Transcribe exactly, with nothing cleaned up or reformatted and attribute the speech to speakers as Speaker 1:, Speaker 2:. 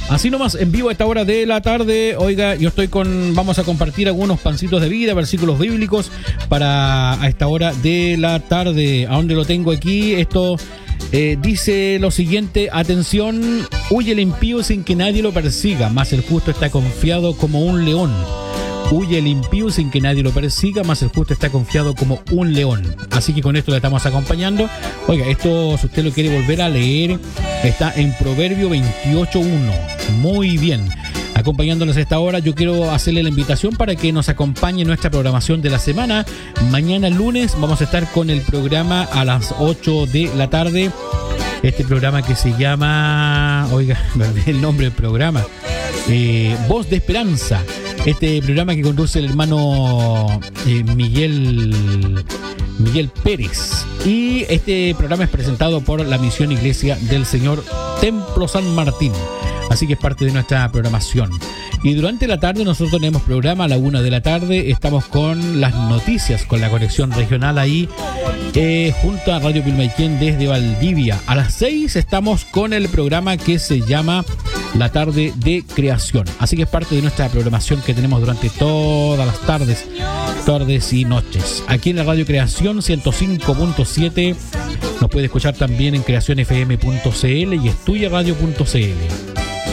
Speaker 1: Así nomás, en vivo a esta hora de la tarde. Oiga, yo estoy con, vamos a compartir algunos pancitos de vida, versículos bíblicos para a esta hora de la tarde. ¿A dónde lo tengo aquí? Esto eh, dice lo siguiente: atención, huye el impío sin que nadie lo persiga, mas el justo está confiado como un león. Huye el impío sin que nadie lo persiga, más el justo está confiado como un león. Así que con esto le estamos acompañando. Oiga, esto, si usted lo quiere volver a leer, está en Proverbio veintiocho uno. Muy bien. Acompañándonos a esta hora, yo quiero hacerle la invitación para que nos acompañe en nuestra programación de la semana. Mañana lunes vamos a estar con el programa a las ocho de la tarde. Este programa que se llama... Oiga, me olvidé el nombre del programa. Eh, Voz de Esperanza. Este programa que conduce el hermano eh, Miguel Miguel Pérez. Y este programa es presentado por la Misión Iglesia del Señor Templo San Martín. Así que es parte de nuestra programación. Y durante la tarde nosotros tenemos programa a la una de la tarde. Estamos con las noticias, con la conexión regional ahí, eh, junto a Radio Pilmaiquén desde Valdivia. A las seis estamos con el programa que se llama La Tarde de Creación. Así que es parte de nuestra programación que tenemos durante todas las tardes, tardes y noches. Aquí en la Radio Creación ciento cinco punto siete. Nos puede escuchar también en creación f m punto c l y estudia radio punto c l.